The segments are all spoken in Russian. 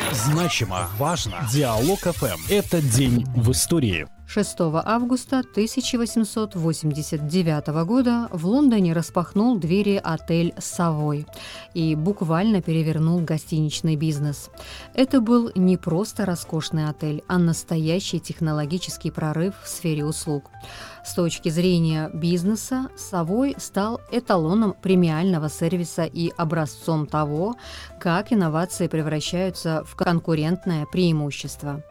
Значимо, важно. Диалог ФМ. Этот день в истории. 6 августа 1889 года в Лондоне распахнул двери отель «Совой» и буквально перевернул гостиничный бизнес. Это был не просто роскошный отель, а настоящий технологический прорыв в сфере услуг. С точки зрения бизнеса, «Совой» стал эталоном премиального сервиса и образцом того, как инновации превращаются в конкурентное преимущество.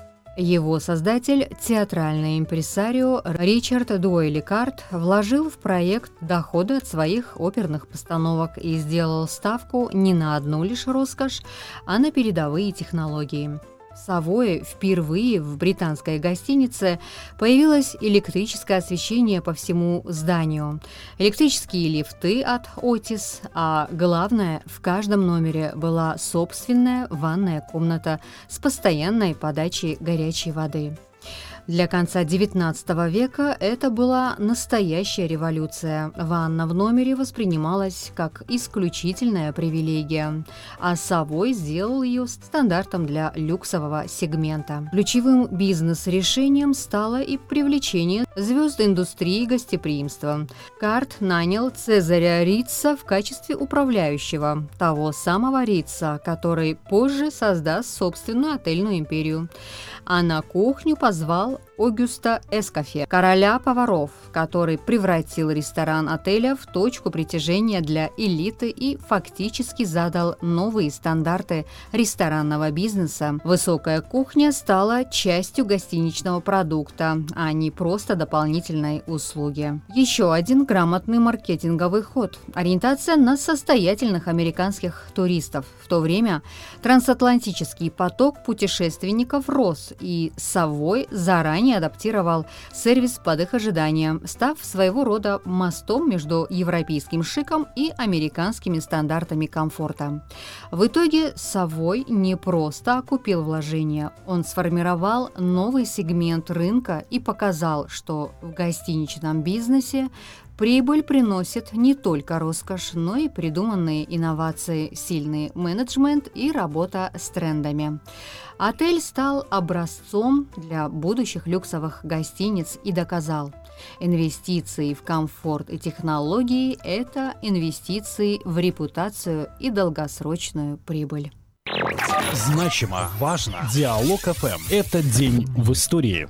Его создатель, театральный импресарио Ричард Дуэйли-Карт, вложил в проект доходы от своих оперных постановок и сделал ставку не на одну лишь роскошь, а на передовые технологии. В «Совое» впервые в британской гостинице появилось электрическое освещение по всему зданию, электрические лифты от Otis, а главное, в каждом номере была собственная ванная комната с постоянной подачей горячей воды. Для конца XIX века это была настоящая революция. Ванна в номере воспринималась как исключительная привилегия, а «Совой» сделал ее стандартом для люксового сегмента. Ключевым бизнес-решением стало и привлечение звезд индустрии гостеприимства. Карт нанял Цезаря Ритца в качестве управляющего, того самого Ритца, который позже создаст собственную отельную империю. А на кухню позвал Огюста Эскофе, короля поваров, который превратил ресторан отеля в точку притяжения для элиты и фактически задал новые стандарты ресторанного бизнеса. Высокая кухня стала частью гостиничного продукта, а не просто дополнительной услуги. Еще один грамотный маркетинговый ход – ориентация на состоятельных американских туристов. В то время трансатлантический поток путешественников рос, и «Совой» заранее адаптировал сервис под их ожидания, став своего рода мостом между европейским шиком и американскими стандартами комфорта. В итоге «Совой» не просто окупил вложения, он сформировал новый сегмент рынка и показал, что в гостиничном бизнесе прибыль приносит не только роскошь, но и придуманные инновации, сильный менеджмент и работа с трендами. Отель стал образцом для будущих люксовых гостиниц и доказал: инвестиции в комфорт и технологии – это инвестиции в репутацию и долгосрочную прибыль. Значимо, важно. Диалог ФМ. Этот день в истории.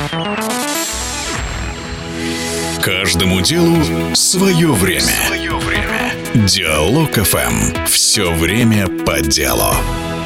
Каждому делу свое время. Диалог ФМ. Все время по делу.